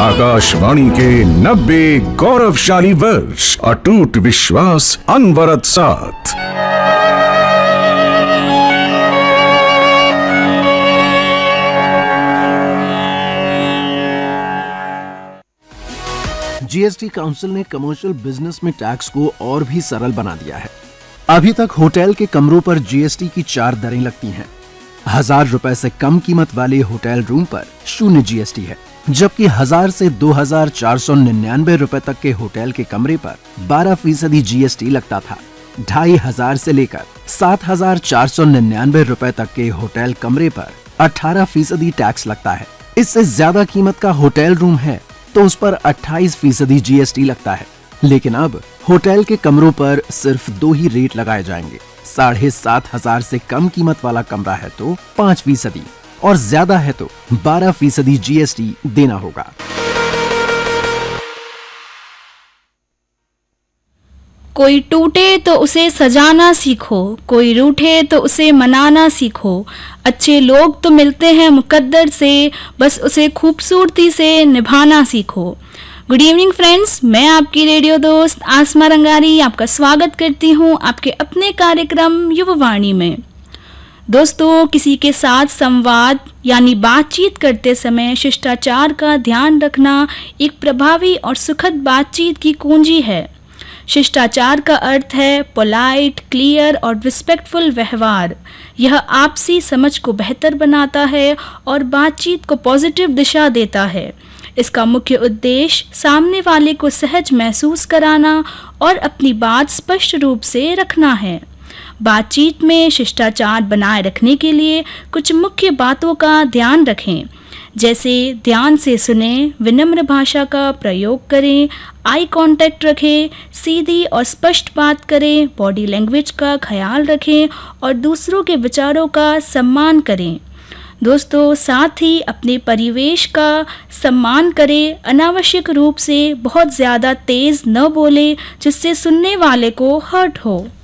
आकाशवाणी के 90 गौरवशाली वर्ष, अटूट विश्वास, अनवरत साथ। जीएसटी काउंसिल ने कमर्शियल बिजनेस में टैक्स को और भी सरल बना दिया है। अभी तक होटल के कमरों पर जीएसटी की 4 दरें लगती हैं। 1000 रुपए से कम कीमत वाले होटल रूम पर 0 जीएसटी है, जबकि 1000 से 2499 रुपए तक के होटल के कमरे पर 12% जीएसटी लगता था। 2500 से लेकर 7499 रुपए तक के होटल कमरे पर 18% टैक्स लगता है। इससे ज्यादा कीमत का होटल रूम है तो उस पर 28% जीएसटी लगता है। लेकिन अब होटल के कमरों पर सिर्फ 2 ही रेट लगाए जाएंगे। 7500 से कम कीमत वाला कमरा है तो 5% और ज्यादा है तो 12% जीएसटी देना होगा। कोई टूटे तो उसे सजाना सीखो, कोई रूठे तो उसे मनाना सीखो। अच्छे लोग तो मिलते हैं मुकद्दर से, बस उसे खूबसूरती से निभाना सीखो। गुड इवनिंग फ्रेंड्स, मैं आपकी रेडियो दोस्त आसमा रंगारी आपका स्वागत करती हूँ आपके अपने कार्यक्रम युववाणी में। दोस्तों, किसी के साथ संवाद यानी बातचीत करते समय शिष्टाचार का ध्यान रखना एक प्रभावी और सुखद बातचीत की कुंजी है। शिष्टाचार का अर्थ है पोलाइट, क्लियर और रिस्पेक्टफुल व्यवहार। यह आपसी समझ को बेहतर बनाता है और बातचीत को पॉजिटिव दिशा देता है। इसका मुख्य उद्देश्य सामने वाले को सहज महसूस कराना और अपनी बात स्पष्ट रूप से रखना है। बातचीत में शिष्टाचार बनाए रखने के लिए कुछ मुख्य बातों का ध्यान रखें, जैसे ध्यान से सुनें, विनम्र भाषा का प्रयोग करें, आई कांटेक्ट रखें, सीधी और स्पष्ट बात करें, बॉडी लैंग्वेज का ख्याल रखें और दूसरों के विचारों का सम्मान करें। दोस्तों, साथ ही अपने परिवेश का सम्मान करें। अनावश्यक रूप से बहुत ज़्यादा तेज़ न बोलें जिससे सुनने वाले को हर्ट हो।